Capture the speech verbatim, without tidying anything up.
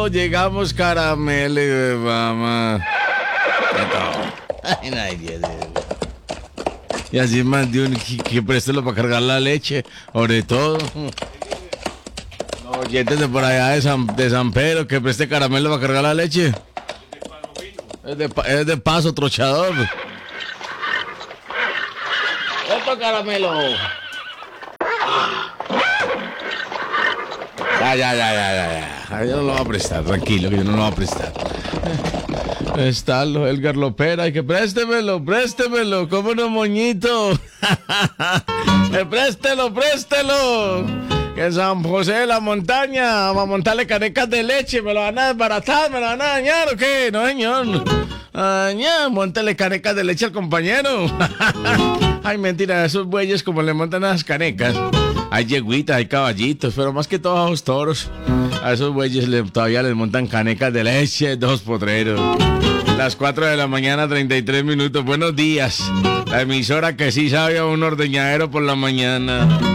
Llegamos caramelo y mamá. Ay, nadie. Y así más de un que, que préstelo para cargar la leche, sobre todo. Los oyentes de por allá de San, de San Pedro, que preste caramelo para cargar la leche. Es de, es de paso, trochador. Esto caramelo. Ya, ya, ya, ya, ya, ya. Yo no lo voy a prestar, tranquilo, que yo no lo voy a prestar. Está lo Edgar Lopera, y que préstemelo, préstemelo, como no, moñito. Que préstelo, préstelo. Que en San José de la Montaña, va a montarle canecas de leche, me lo van a desbaratar, me lo van a dañar, ¿o qué? No, señor. Dañar, montale canecas de leche al compañero. Ay, mentira, esos bueyes como le montan las canecas. Hay yeguitas, hay caballitos, pero más que todo a los toros. A esos bueyes le, todavía les montan canecas de leche, dos potreros. Las cuatro de la mañana, treinta y tres minutos. Buenos días. La emisora que sí sabe a un ordeñadero por la mañana.